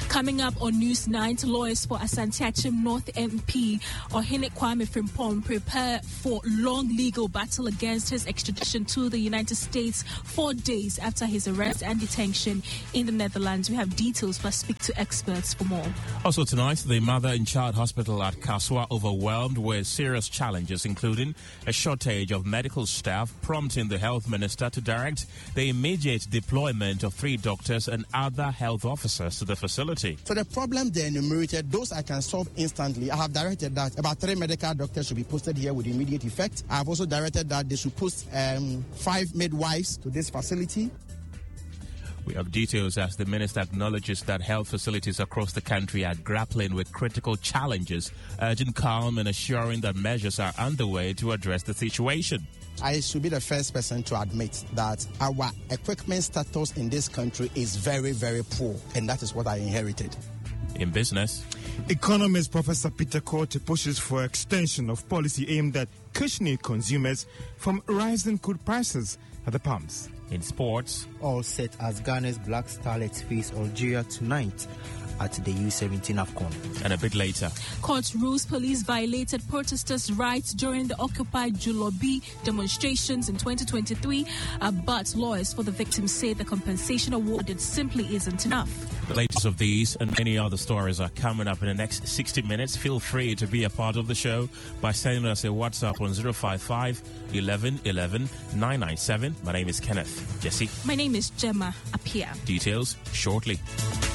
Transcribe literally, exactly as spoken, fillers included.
Coming up on News nine, lawyers for Asante Achim North M P Ohene Kwame Frimpong prepare for long legal battle against his extradition to the United States four days after his arrest and detention in the Netherlands. We have details, but speak to experts for more. Also tonight, the mother and child hospital at Kaswa overwhelmed with serious challenges, including a shortage of medical staff, prompting the health minister to direct the immediate deployment of three doctors and other health officers to the facility. So the problem they enumerated, those I can solve instantly. I have directed that about three medical doctors should be posted here with immediate effect. I have also directed that they should post um, five midwives to this facility. We have details as the minister acknowledges that health facilities across the country are grappling with critical challenges, urging calm and assuring that measures are underway to address the situation. I should be the first person to admit that our equipment status in this country is very, very poor, and that is what I inherited. In business, economist Professor Peter Korte pushes for extension of policy aimed at cushioning consumers from rising crude prices at the pumps. In sports, all set as Ghana's Black Starlets face Algeria tonight at the U seventeen AFCON. And a bit later, court rules police violated protesters' rights during the Occupy Julobi demonstrations in twenty twenty-three, uh, but lawyers for the victims say the compensation awarded simply isn't enough. The latest of these and many other stories are coming up in the next sixty minutes. Feel free to be a part of the show by sending us a WhatsApp on zero five five, eleven, eleven, nine nine seven. My name is Kenneth. Jesse. My name is Gemma Apia. Details shortly.